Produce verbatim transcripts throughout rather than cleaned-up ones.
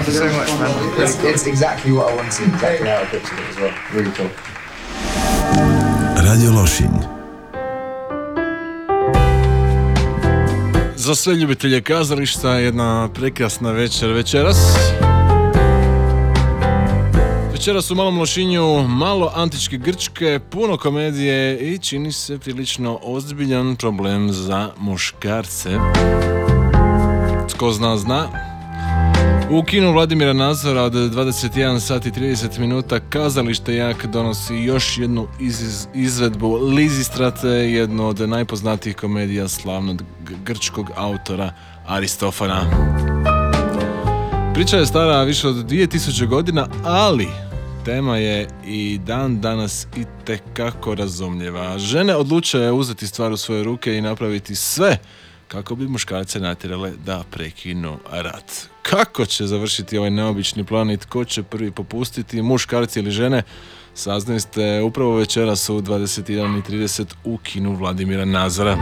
Thank you so much, man. It's, it's exactly what I wanted, exactly how I pictured it as well. Really cool. Radio Lošinj. Za sve ljubitelje kazališta jedna prekrasna večer večeras. Večeras u Malom Lošinju malo antičke Grčke, puno komedije i čini se prilično ozbiljan problem za muškarce. Tko zna, zna. U kinu Vladimira Nazora od dvadeset jedan sat i trideset minuta Kazalište Jak donosi još jednu iz, izvedbu Lizistrate, jednu od najpoznatijih komedija slavnog grčkog autora Aristofana. Priča je stara više od dvije tisuće godina, ali tema je i dan danas itekako razumljiva. Žene odluče uzeti stvar u svoje ruke i napraviti sve kako bi muškarce natjerale da prekinu rat. Kako će završiti ovaj neobični plan i tko će prvi popustiti, muškarci ili žene? Saznajte upravo večeras u dvadeset jedan i trideset u kinu Vladimira Nazora.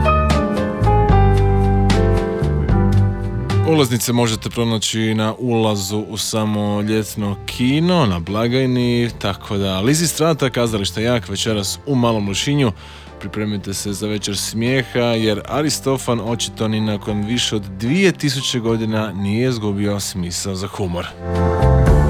Ulaznice možete pronaći na ulazu u samo ljetno kino, na blagajni, tako da Lizistrata, Kazalište Jak, večeras u Malom Lošinju. Pripremite se za večer smijeha, jer Aristofan očito ni nakon više od dvije tisuće godina nije izgubio smisao za humor.